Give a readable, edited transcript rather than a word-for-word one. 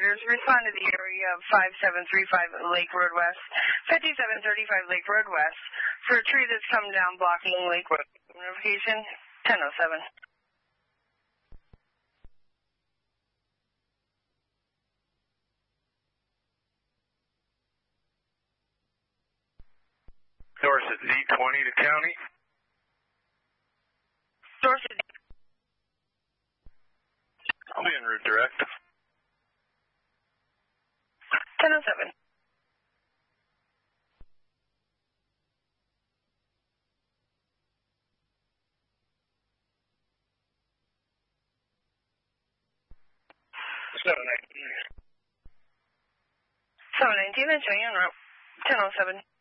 operators, respond to the area of 5735 Lake Road West, 5735 Lake Road West, for a tree that's come down blocking Lake Road. Notification 1007. Source at D20 to county. Source at I'll be en route direct. 1007. Seven 19. 719 and showing en route. 1007.